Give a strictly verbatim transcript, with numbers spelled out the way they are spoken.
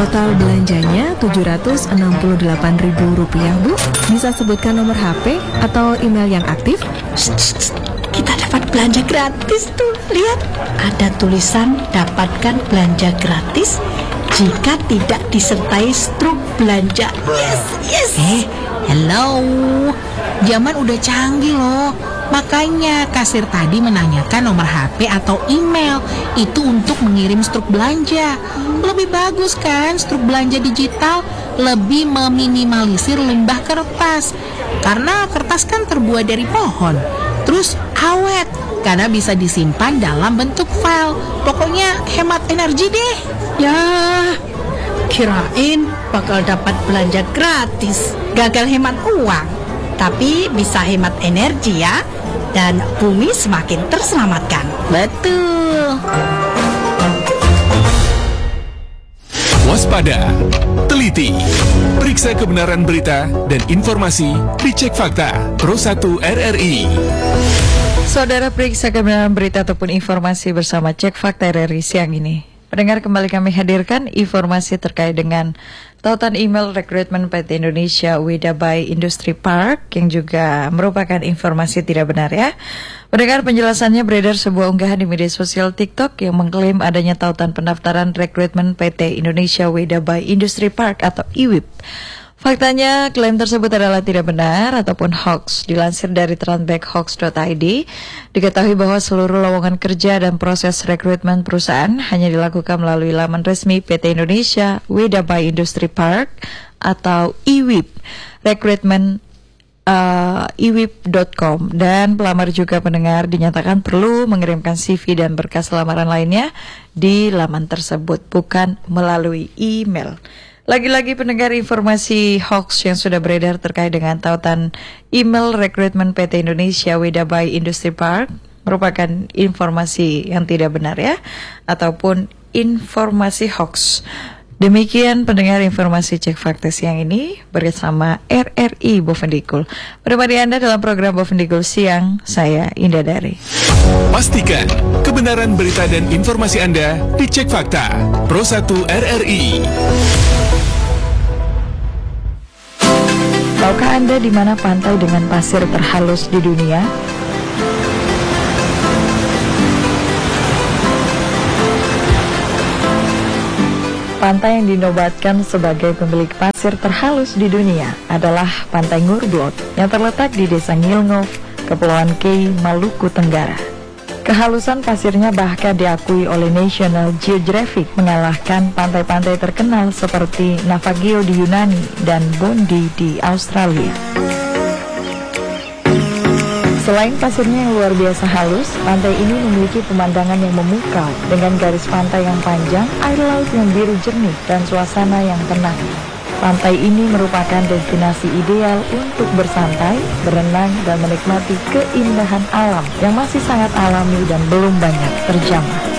Total belanjanya tujuh ratus enam puluh delapan ribu rupiah, Bu. Bisa sebutkan nomor H P atau email yang aktif? Shh, shh, shh. Kita dapat belanja gratis tuh. Lihat, ada tulisan dapatkan belanja gratis jika tidak disertai struk belanja. Yes, yes. Eh, hello. Zaman udah canggih loh. Makanya kasir tadi menanyakan nomor H P atau email. Itu untuk mengirim struk belanja. Lebih bagus kan struk belanja digital? Lebih meminimalisir limbah kertas. Karena kertas kan terbuat dari pohon. Terus awet, karena bisa disimpan dalam bentuk file. Pokoknya hemat energi deh. Ya, kirain bakal dapat belanja gratis. Gagal hemat uang, tapi bisa hemat energi ya. Dan bumi semakin terselamatkan. Betul. Waspada, teliti, periksa kebenaran berita dan informasi di Cek Fakta Pro satu R R I. Saudara, periksa kebenaran berita ataupun informasi bersama Cek Fakta R R I siang ini. Pendengar, kembali kami hadirkan informasi terkait dengan tautan email rekrutmen P T Indonesia Weda by Industry Park yang juga merupakan informasi tidak benar ya. Pendengar, penjelasannya beredar sebuah unggahan di media sosial TikTok yang mengklaim adanya tautan pendaftaran rekrutmen P T Indonesia Weda by Industry Park atau I W I P. Faktanya, klaim tersebut adalah tidak benar ataupun hoax. Dilansir dari tranbackhoax dot I D, diketahui bahwa seluruh lowongan kerja dan proses rekrutmen perusahaan hanya dilakukan melalui laman resmi P T Indonesia Weda by Industry Park atau I W I P, rekrutmen uh, i w i p dot com, dan pelamar juga pendengar dinyatakan perlu mengirimkan C V dan berkas lamaran lainnya di laman tersebut, bukan melalui email. Lagi-lagi pendengar, informasi hoax yang sudah beredar terkait dengan tautan email rekrutmen P T Indonesia Weda by Industry Park merupakan informasi yang tidak benar ya, ataupun informasi hoax. Demikian pendengar informasi Cek Fakta siang ini bersama R R I Bovendikul. Menemani Anda dalam program Bovendikul siang, saya Indah Dari. Pastikan kebenaran berita dan informasi Anda di Cek Fakta Pro satu R R I. Tahukah Anda di mana pantai dengan pasir terhalus di dunia? Pantai yang dinobatkan sebagai pemilik pasir terhalus di dunia adalah Pantai Ngurblot yang terletak di Desa Ngilngov, Kepulauan Kei, Maluku Tenggara. Kehalusan pasirnya bahkan diakui oleh National Geographic mengalahkan pantai-pantai terkenal seperti Navagio di Yunani dan Bondi di Australia. Selain pasirnya yang luar biasa halus, pantai ini memiliki pemandangan yang memukau dengan garis pantai yang panjang, air laut yang biru jernih, dan suasana yang tenang. Pantai ini merupakan destinasi ideal untuk bersantai, berenang, dan menikmati keindahan alam yang masih sangat alami dan belum banyak terjamah.